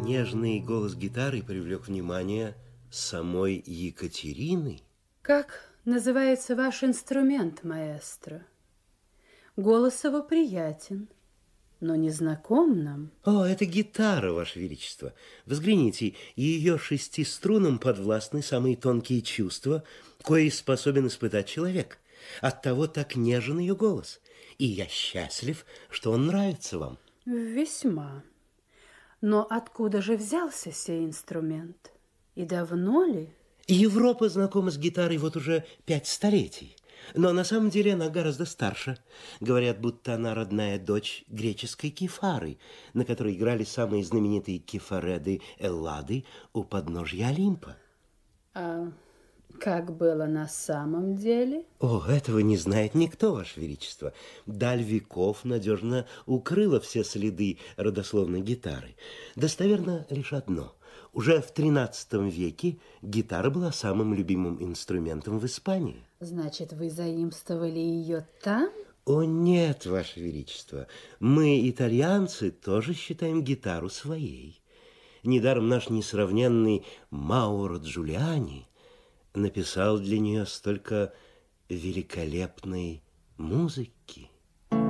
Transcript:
Нежный голос гитары привлек внимание самой Екатерины. Как называется ваш инструмент, маэстро? Голос его приятен, но не знаком нам. О, это гитара, Ваше Величество. Взгляните, ее 6 струнам подвластны самые тонкие чувства, кои способен испытать человек. Оттого так нежен ее голос. И я счастлив, что он нравится вам. Весьма. Но откуда же взялся сей инструмент? И давно ли? Европа знакома с гитарой вот уже 5 столетий. Но на самом деле она гораздо старше. Говорят, будто она родная дочь греческой кефары, на которой играли самые знаменитые кефареды Эллады у подножья Олимпа. А как было на самом деле? О, этого не знает никто, Ваше Величество. Даль веков надежно укрыла все следы родословной гитары. Достоверно лишь одно. Уже в XIII веке гитара была самым любимым инструментом в Испании. Значит, вы заимствовали ее там? О, нет, Ваше Величество. Мы, итальянцы, тоже считаем гитару своей. Недаром наш несравненный Мауро Джулиани написал для нее столько великолепной музыки.